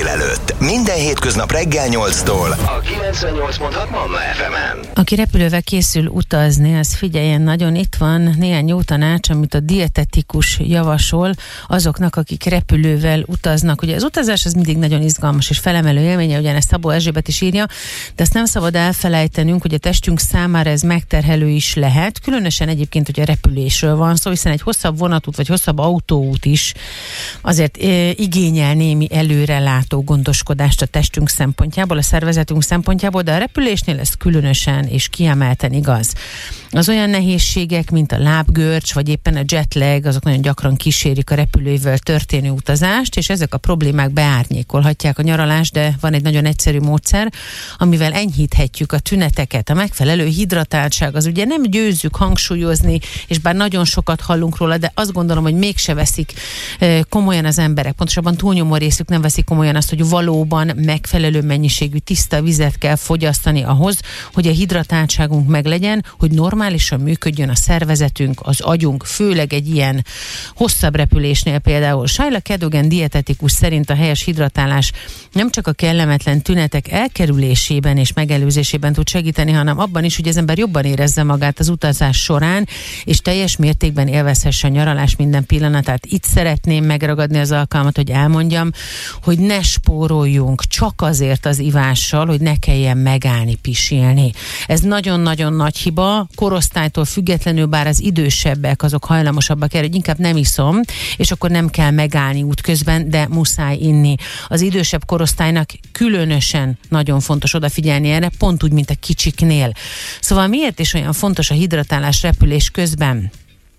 délelőtt. Minden hétköznap reggel 8-tól a 98.6 Manna FM-en. Aki repülővel készül utazni, az figyeljen nagyon, itt van néhány jó tanács, amit a dietetikus javasol azoknak, akik repülővel utaznak. Ugye az utazás az mindig nagyon izgalmas és felemelő élménye, ugyanezt Szabó Erzsébet is írja, de azt nem szabad elfelejtenünk, hogy a testünk számára ez megterhelő is lehet, különösen egyébként, hogy a repülésről van szó, hiszen egy hosszabb vonatút vagy hosszabb autóút is azért igényel némi előrelátó gondoskodást a testünk szempontjából, a szervezetünk szempontjából, de a repülésnél ez különösen és kiemelten igaz. Az olyan nehézségek, mint a lábgörcs, vagy éppen a jetlag, azok nagyon gyakran kísérik a repülővel történő utazást, és ezek a problémák beárnyékolhatják a nyaralást, de van egy nagyon egyszerű módszer, amivel enyhíthetjük a tüneteket. A megfelelő hidratáltság, az ugye nem győzzük hangsúlyozni, és bár nagyon sokat hallunk róla, de azt gondolom, hogy mégse veszik komolyan az emberek. Pontosabban túlnyomó részük nem veszik komolyan azt, hogy valóban megfelelő mennyiségű tiszta vizet kell fogyasztani ahhoz, hogy a hidratáltságunk meglegyen, hogy normálisan működjön a szervezetünk, az agyunk, főleg egy ilyen hosszabb repülésnél például. Shaila Cadogan dietetikus szerint a helyes hidratálás nem csak a kellemetlen tünetek elkerülésében és megelőzésében tud segíteni, hanem abban is, hogy az ember jobban érezze magát az utazás során, és teljes mértékben élvezhesse a nyaralás minden pillanatát. Itt szeretném megragadni az alkalmat, hogy elmondjam, hogy ne spóroljunk csak azért az ivással, hogy ne kelljen megállni, pisilni. Ez nagyon-nagyon nagy hiba, korosztálytól függetlenül, bár az idősebbek azok hajlamosabbak erre, hogy inkább nem iszom, és akkor nem kell megállni útközben, de muszáj inni. Az idősebb korosztálynak különösen nagyon fontos odafigyelni erre, pont úgy, mint a kicsiknél. Szóval miért is olyan fontos a hidratálás repülés közben?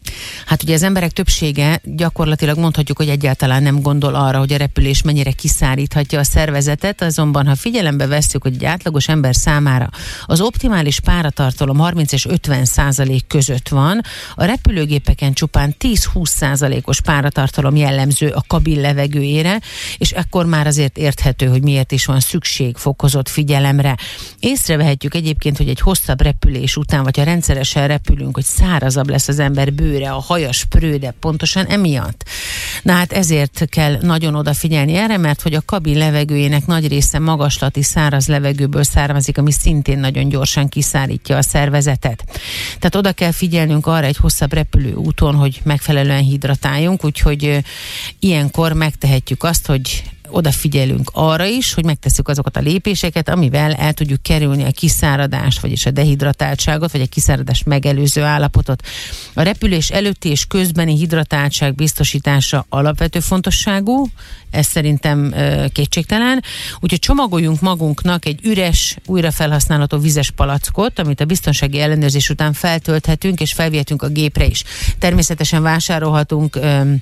Hát ugye az emberek többsége gyakorlatilag mondhatjuk, hogy egyáltalán nem gondol arra, hogy a repülés mennyire kiszáríthatja a szervezetet, azonban ha figyelembe vesszük, hogy egy átlagos ember számára az optimális páratartalom 30 és 50% között van, a repülőgépeken csupán 10-20%-os páratartalom jellemző a kabin levegőjére, és ekkor már azért érthető, hogy miért is van szükség fokozott figyelemre. Észrevehetjük egyébként, hogy egy hosszabb repülés után, vagy ha rendszeresen repülünk, hogy szárazabb lesz az ember bőre, a haja spröde, pontosan emiatt. Na hát ezért kell nagyon odafigyelni erre, mert hogy a kabin levegőjének nagy része magaslati száraz levegőből származik, ami szintén nagyon gyorsan kiszárítja a szervezetet. Tehát oda kell figyelnünk arra egy hosszabb repülőúton, hogy megfelelően hidratáljunk, úgyhogy ilyenkor megtehetjük azt, hogy odafigyelünk arra is, hogy megtesszük azokat a lépéseket, amivel el tudjuk kerülni a kiszáradást, vagyis a dehidratáltságot, vagy a kiszáradást megelőző állapotot. A repülés előtti és közbeni hidratáltság biztosítása alapvető fontosságú, ez szerintem kétségtelen. Úgyhogy csomagoljunk magunknak egy üres, újrafelhasználható vizes palackot, amit a biztonsági ellenőrzés után feltölthetünk, és felvihetünk a gépre is. Természetesen vásárolhatunk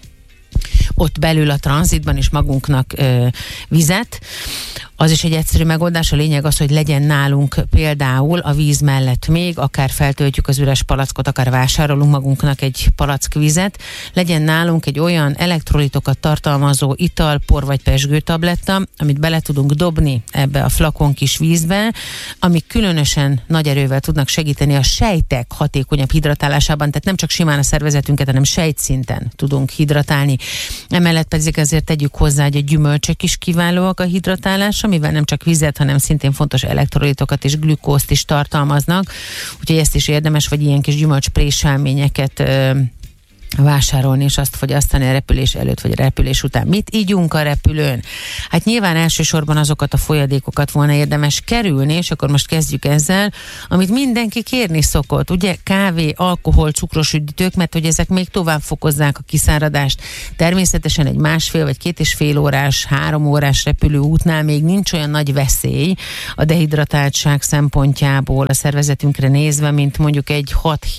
ott belül a tranzitban is magunknak vizet. Az is egy egyszerű megoldás, a lényeg az, hogy legyen nálunk például a víz mellett még, akár feltöltjük az üres palackot, akár vásárolunk magunknak egy palackvizet, legyen nálunk egy olyan elektrolitokat tartalmazó ital, por vagy pezsgőtabletta, amit bele tudunk dobni ebbe a flakon kis vízbe, amik különösen nagy erővel tudnak segíteni a sejtek hatékonyabb hidratálásában, tehát nem csak simán a szervezetünket, hanem sejtszinten tudunk hidratálni. Emellett pedig azért tegyük hozzá, hogy a gyümölcsök is kiválóak a hidratálásra, mivel nem csak vizet, hanem szintén fontos elektrolitokat és glükózt is tartalmaznak, úgyhogy ezt is érdemes, vagy ilyen kis gyümölcspréselményeket vásárolni és azt fogyasztani a repülés előtt vagy a repülés után. Mit ígyunk a repülőn? Hát nyilván elsősorban azokat a folyadékokat volna érdemes kerülni, és akkor most kezdjük ezzel, amit mindenki kérni szokott. Ugye kávé, alkohol, cukros üdítők, mert hogy ezek még tovább fokozzák a kiszáradást. Természetesen egy 1,5 vagy 2,5 órás, 3 órás repülőútnál még nincs olyan nagy veszély a dehidratáltság szempontjából a szervezetünkre nézve, mint mondjuk egy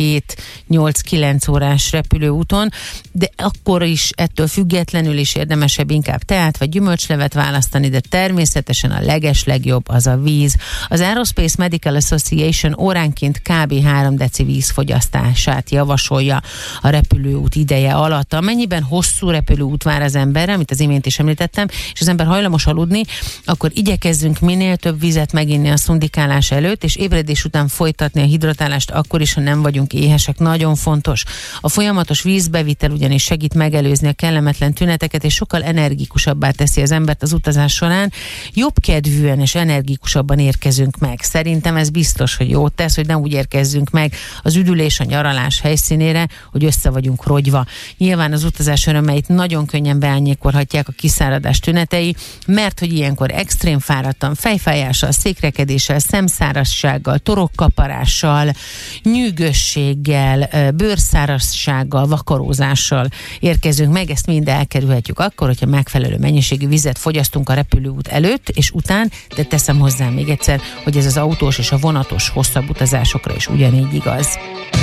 6-7-8-9 órás repülőúton, de akkor is ettől függetlenül is érdemesebb inkább teát vagy gyümölcslevet választani, de természetesen a legeslegjobb az a víz. Az Aerospace Medical Association óránként kb. 3 deci vízfogyasztását javasolja a repülőút ideje alatt. Amennyiben hosszú repülőút vár az emberre, amit az imént is említettem, és az ember hajlamos aludni, akkor igyekezzünk minél több vizet meginni a szundikálás előtt, és ébredés után folytatni a hidratálást akkor is, ha nem vagyunk éhesek. Nagyon fontos. A folyamatos vízbevitel ugyanis segít megelőzni a kellemetlen tüneteket, és sokkal energikusabbá teszi az embert az utazás során. Jobbkedvűen és energikusabban érkezünk meg. Szerintem ez biztos, hogy jót tesz, hogy ne úgy érkezzünk meg az üdülés, a nyaralás helyszínére, hogy össze vagyunk rogyva. Nyilván az utazás örömeit nagyon könnyen beárnyékolhatják a kiszáradás tünetei, mert hogy ilyenkor extrém fáradtan, fejfájással, székrekedéssel, szemszárazsággal, torokkaparással, nyűgösséggel, bőrszárazsággal, vakarózással érkezünk meg. Ezt mind elkerülhetjük akkor, hogyha megfelelő mennyiségű vizet fogyasztunk a repülőút előtt és után, de teszem hozzá még egyszer, hogy ez az autós és a vonatos hosszabb utazásokra is ugyanígy igaz.